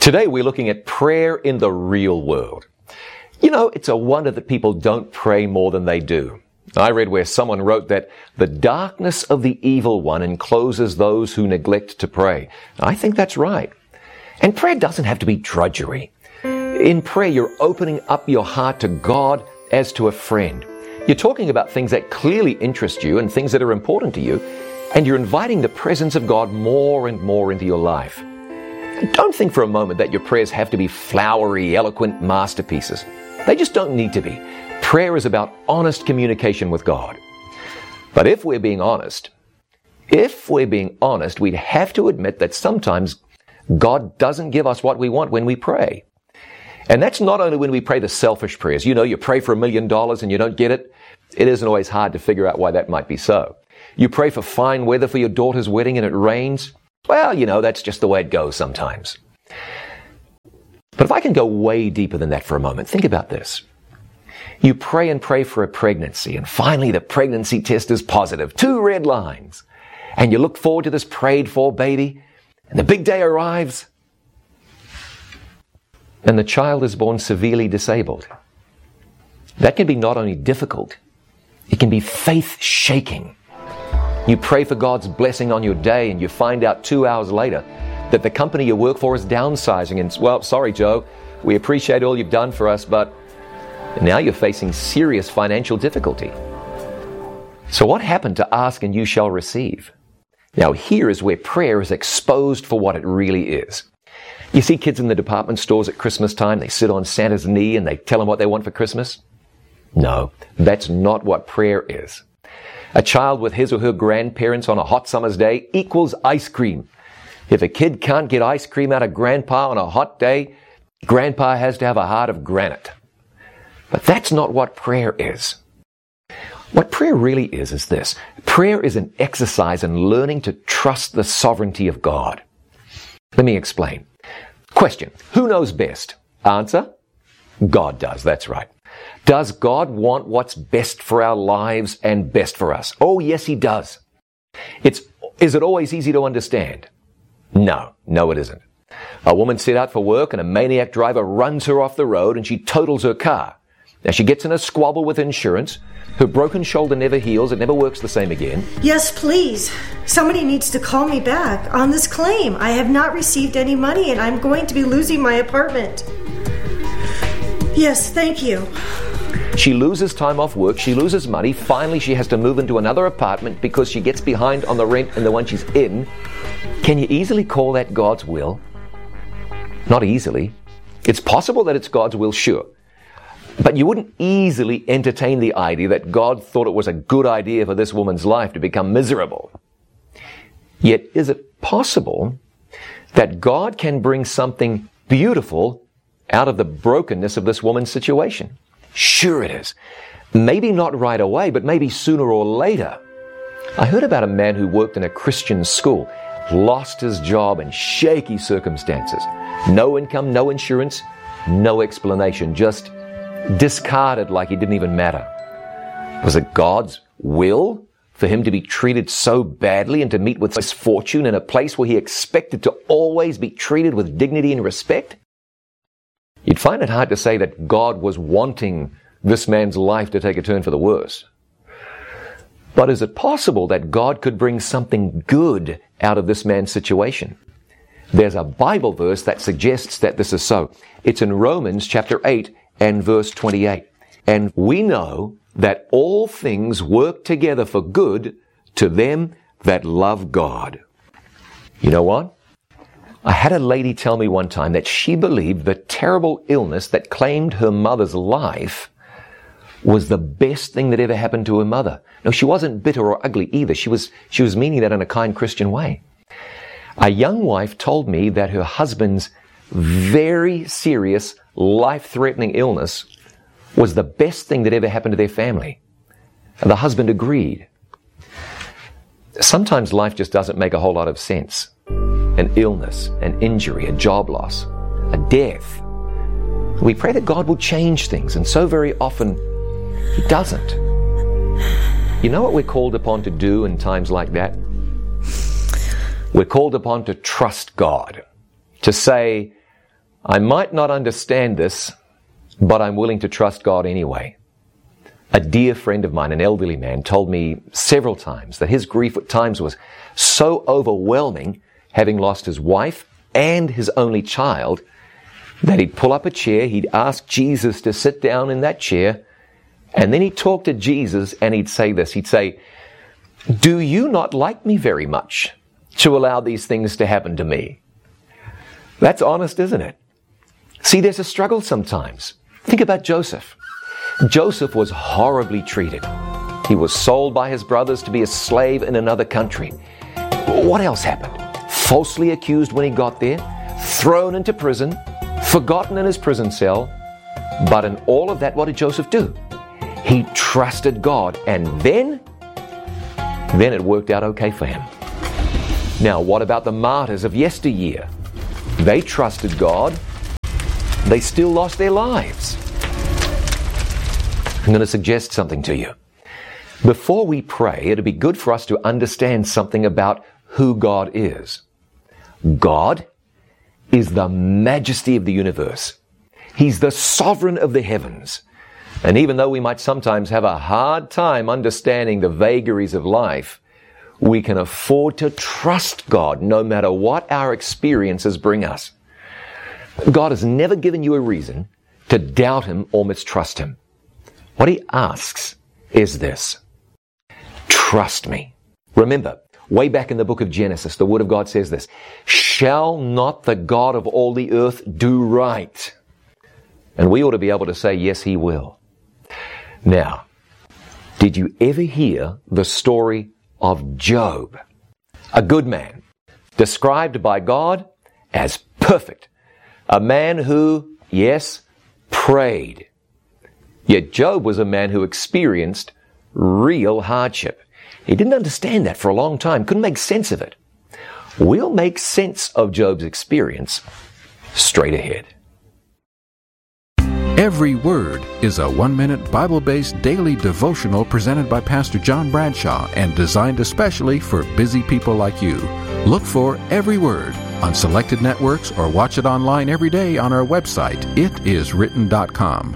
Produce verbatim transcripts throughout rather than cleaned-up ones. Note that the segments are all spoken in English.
Today we're looking at prayer in the real world. You know, it's a wonder that people don't pray more than they do. I read where someone wrote that the darkness of the evil one encloses those who neglect to pray. I think that's right. And prayer doesn't have to be drudgery. In prayer, you're opening up your heart to God as to a friend. You're talking about things that clearly interest you and things that are important to you, and you're inviting the presence of God more and more into your life. Don't think for a moment that your prayers have to be flowery, eloquent masterpieces. They just don't need to be. Prayer is about honest communication with God. But if we're being honest, if we're being honest, we'd have to admit that sometimes God doesn't give us what we want when we pray. And that's not only when we pray the selfish prayers. You know, you pray for a million dollars and you don't get it. It isn't always hard to figure out why that might be so. You pray for fine weather for your daughter's wedding and it rains. Well, you know, that's just the way it goes sometimes. But if I can go way deeper than that for a moment, think about this. You pray and pray for a pregnancy, and finally the pregnancy test is positive. Two red lines. And you look forward to this prayed-for baby, and the big day arrives, and the child is born severely disabled. That can be not only difficult, it can be faith-shaking. You pray for God's blessing on your day, and you find out two hours later that the company you work for is downsizing, and, well, sorry, Joe, we appreciate all you've done for us, but now you're facing serious financial difficulty. So what happened to ask and you shall receive? Now here is where prayer is exposed for what it really is. You see kids in the department stores at Christmas time, they sit on Santa's knee and they tell him what they want for Christmas? No, that's not what prayer is. A child with his or her grandparents on a hot summer's day equals ice cream. If a kid can't get ice cream out of grandpa on a hot day, grandpa has to have a heart of granite. But that's not what prayer is. What prayer really is, is this. Prayer is an exercise in learning to trust the sovereignty of God. Let me explain. Question. Who knows best? Answer. God does, that's right. Does God want what's best for our lives and best for us? Oh, yes, He does. It's, is it always easy to understand? No, no it isn't. A woman set out for work and a maniac driver runs her off the road and she totals her car. Now she gets in a squabble with insurance. Her broken shoulder never heals. It never works the same again. Yes, please. Somebody needs to call me back on this claim. I have not received any money and I'm going to be losing my apartment. Yes, thank you. She loses time off work. She loses money. Finally, she has to move into another apartment because she gets behind on the rent in the one she's in. Can you easily call that God's will? Not easily. It's possible that it's God's will, sure. But you wouldn't easily entertain the idea that God thought it was a good idea for this woman's life to become miserable. Yet, is it possible that God can bring something beautiful out of the brokenness of this woman's situation? Sure it is. Maybe not right away, but maybe sooner or later. I heard about a man who worked in a Christian school, lost his job in shaky circumstances. No income, no insurance, no explanation, just discarded like he didn't even matter. Was it God's will for him to be treated so badly and to meet with misfortune in a place where he expected to always be treated with dignity and respect? You'd find it hard to say that God was wanting this man's life to take a turn for the worse. But is it possible that God could bring something good out of this man's situation? There's a Bible verse that suggests that this is so. It's in Romans chapter eight and verse twenty-eight. And we know that all things work together for good to them that love God. You know what? I had a lady tell me one time that she believed the terrible illness that claimed her mother's life was the best thing that ever happened to her mother. No, she wasn't bitter or ugly either. She was, she was meaning that in a kind Christian way. A young wife told me that her husband's very serious, life-threatening illness was the best thing that ever happened to their family. And the husband agreed. Sometimes life just doesn't make a whole lot of sense. An illness, an injury, a job loss, a death. We pray that God will change things, and so very often He doesn't. You know what we're called upon to do in times like that? We're called upon to trust God, to say, I might not understand this, but I'm willing to trust God anyway. A dear friend of mine, an elderly man, told me several times that his grief at times was so overwhelming, having lost his wife and his only child, that he'd pull up a chair, he'd ask Jesus to sit down in that chair, and then he'd talk to Jesus and he'd say this, he'd say, "Do you not like me very much to allow these things to happen to me?" That's honest, isn't it? See, there's a struggle sometimes. Think about Joseph. Joseph was horribly treated. He was sold by his brothers to be a slave in another country. What else happened? Falsely accused when he got there, thrown into prison, forgotten in his prison cell. But in all of that, what did Joseph do? He trusted God, and then, then it worked out okay for him. Now, what about the martyrs of yesteryear? They trusted God. They still lost their lives. I'm going to suggest something to you. Before we pray, it'd be good for us to understand something about who God is. God is the majesty of the universe. He's the sovereign of the heavens. And even though we might sometimes have a hard time understanding the vagaries of life, we can afford to trust God no matter what our experiences bring us. God has never given you a reason to doubt Him or mistrust Him. What He asks is this: trust me. Remember, way back in the book of Genesis, the Word of God says this: shall not the God of all the earth do right? And we ought to be able to say, yes, He will. Now, did you ever hear the story of Job? A good man, described by God as perfect. A man who, yes, prayed. Yet Job was a man who experienced real hardship. He didn't understand that for a long time, couldn't make sense of it. We'll make sense of Job's experience straight ahead. Every Word is a one-minute Bible-based daily devotional presented by Pastor John Bradshaw and designed especially for busy people like you. Look for Every Word on selected networks or watch it online every day on our website, it is written dot com.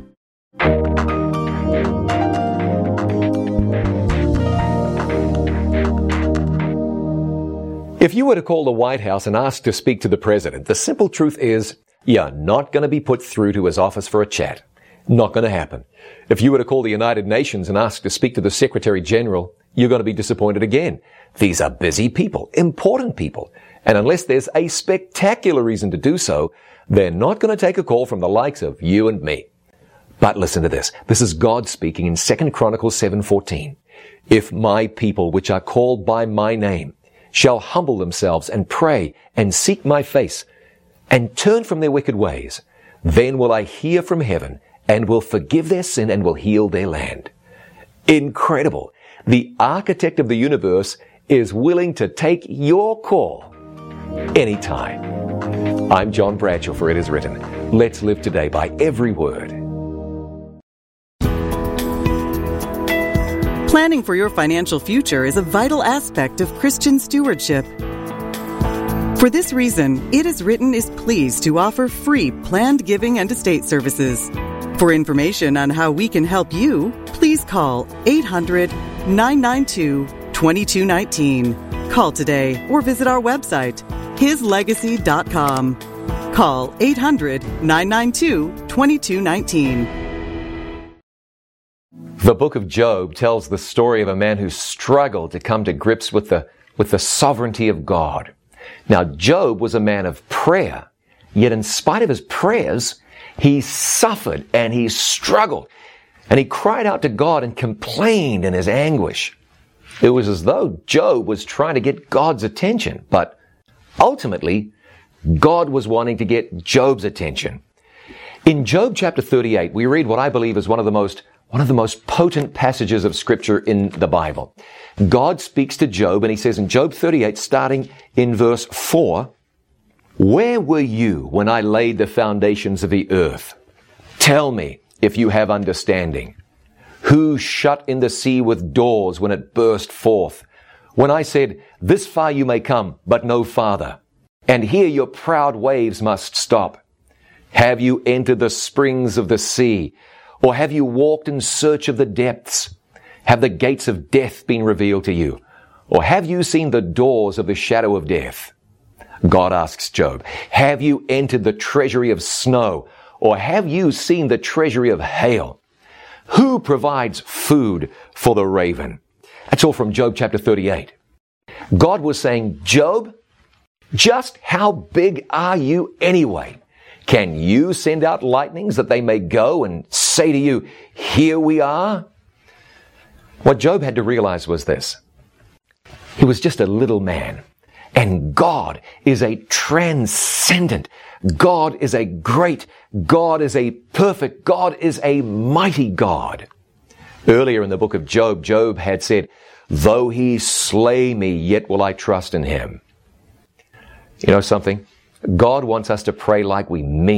If you were to call the White House and ask to speak to the President, the simple truth is, you're not going to be put through to his office for a chat. Not going to happen. If you were to call the United Nations and ask to speak to the Secretary General, you're going to be disappointed again. These are busy people, important people. And unless there's a spectacular reason to do so, they're not going to take a call from the likes of you and me. But listen to this. This is God speaking in Second Chronicles seven fourteen. If my people, which are called by my name, shall humble themselves and pray and seek my face and turn from their wicked ways, then will I hear from heaven and will forgive their sin and will heal their land. Incredible. The architect of the universe is willing to take your call anytime. I'm John Bradshaw for It Is Written. Let's live today by every word. Planning for your financial future is a vital aspect of Christian stewardship. For this reason, It Is Written is pleased to offer free planned giving and estate services. For information on how we can help you, please call eight hundred, nine nine two, two two one nine. Call today or visit our website, his legacy dot com. Call eight hundred, nine nine two, two two one nine. The book of Job tells the story of a man who struggled to come to grips with the, with the sovereignty of God. Now, Job was a man of prayer, yet in spite of his prayers, he suffered and he struggled. And he cried out to God and complained in his anguish. It was as though Job was trying to get God's attention, but ultimately, God was wanting to get Job's attention. In Job chapter thirty-eight, we read what I believe is one of the most One of the most potent passages of Scripture in the Bible. God speaks to Job and He says in Job thirty-eight, starting in verse four, "Where were you when I laid the foundations of the earth? Tell me if you have understanding. Who shut in the sea with doors when it burst forth? When I said, this far you may come, but no farther. And here your proud waves must stop. Have you entered the springs of the sea? Or have you walked in search of the depths? Have the gates of death been revealed to you? Or have you seen the doors of the shadow of death? God asks Job, have you entered the treasury of snow? Or have you seen the treasury of hail? Who provides food for the raven? That's all from Job chapter thirty-eight. God was saying, Job, just how big are you anyway? Can you send out lightnings that they may go and say to you, here we are? What Job had to realize was this. He was just a little man. And God is a transcendent, God is a great, God is a perfect, God is a mighty God. Earlier in the book of Job, Job had said, though he slay me, yet will I trust in him. You know something? God wants us to pray like we mean